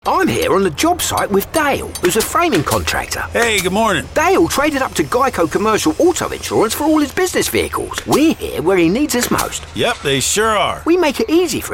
I'm here on the job site with Dale, who's a framing contractor. Hey, good morning. Dale traded up to Geico Commercial Auto Insurance for all his business vehicles. We're here where he needs us most. Yep, they sure are. We make it easy for